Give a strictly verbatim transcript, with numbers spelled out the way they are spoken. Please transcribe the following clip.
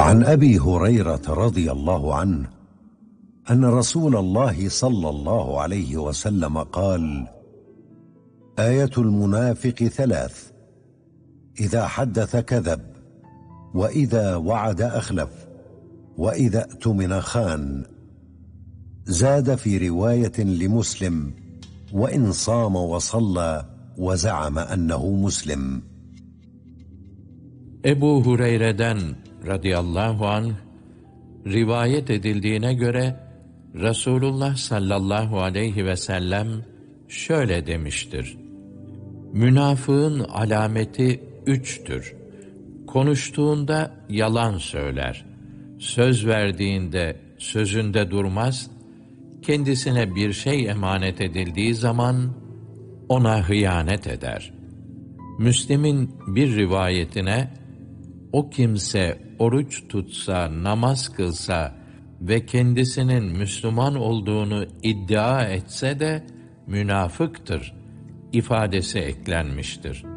عن أبي هريرة رضي الله عنه أن رسول الله صلى الله عليه وسلم قال: آية المنافق ثلاث: إذا حدث كذب، وإذا وعد أخلف، وإذا اؤتمن خان. زاد في رواية لمسلم: وإن صام وصلى وزعم أنه مسلم. Ebu Hureyre'den radıyallahu anh rivayet edildiğine göre Resulullah sallallahu aleyhi ve sellem şöyle demiştir: Münafığın alameti üçtür. Konuştuğunda yalan söyler, söz verdiğinde sözünde durmaz, kendisine bir şey emanet edildiği zaman ona hıyanet eder. Müslim'in bir rivayetine, o kimse oruç tutsa, namaz kılsa ve kendisinin Müslüman olduğunu iddia etse de münafıktır ifadesi eklenmiştir.